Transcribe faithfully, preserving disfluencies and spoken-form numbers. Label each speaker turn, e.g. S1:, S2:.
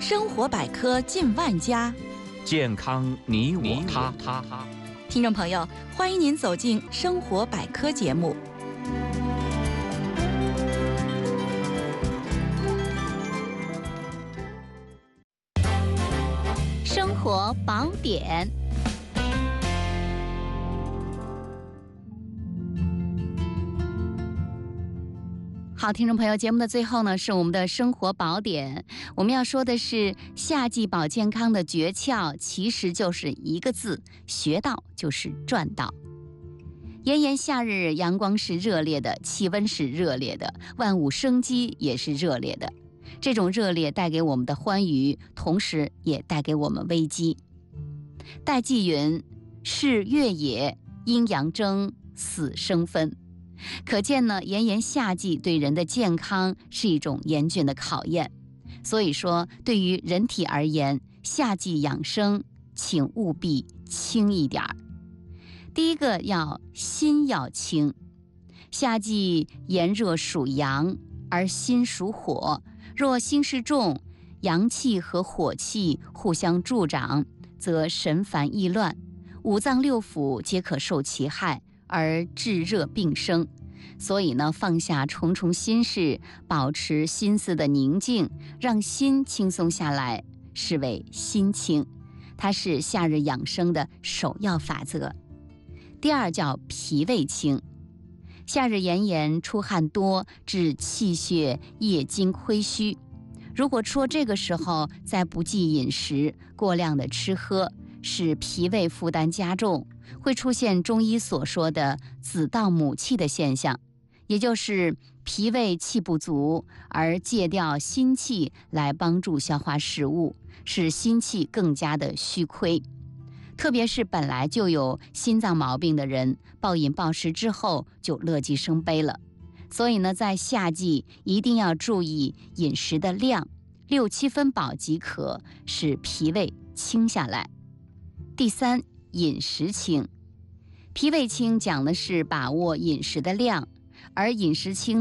S1: 生活百科近万家，
S2: 健康你我他。
S1: 听众朋友，欢迎您走进生活百科节目。生活宝典。好，听众朋友，节目的最后呢，是我们的生活宝典。我们要说的是，夏季保健康的诀窍，其实就是一个字：学到，就是赚到。炎炎夏日，阳光是热烈的，气温是热烈的，万物生机也是热烈的。这种热烈带给我们的欢愉，同时也带给我们危机。戴季云：“是月也，阴阳争，死生分。”可见呢，炎炎夏季对人的健康是一种严峻的考验。所以说，对于人体而言，夏季养生，请务必轻一点儿。第一个要心要轻。夏季炎热属阳，而心属火。若心事重，阳气和火气互相助长，则神烦意乱，五脏六腑皆可受其害，而致热病生。所以呢，放下重重心事，保持心思的宁静，让心轻松下来，是为心清。它是夏日养生的首要法则。第二叫脾胃清。夏日炎炎，出汗多，致气血液精亏虚。如果说这个时候再不忌饮食，过量的吃喝，使脾胃负担加重，会出现中医所说的子盗母气的现象，也就是脾胃气不足，而借调心气来帮助消化食物，使心气更加的虚亏。特别是本来就有心脏毛病的人，暴饮暴食之后就乐极生悲了。所以呢，在夏季一定要注意饮食的量，六七分饱即可，使脾胃轻下来。第三，饮食轻。脾胃轻讲的是把握饮食的量，而饮食轻